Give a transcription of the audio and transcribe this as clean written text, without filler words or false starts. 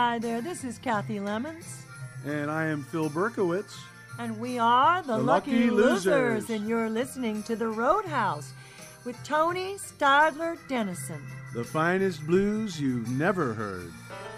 Hi there, this is Kathy Lemons. And I am Phil Berkowitz. And we are the Lucky Losers, and you're listening to The Roadhouse with Tony Stadler Dennison. The finest blues you've never heard.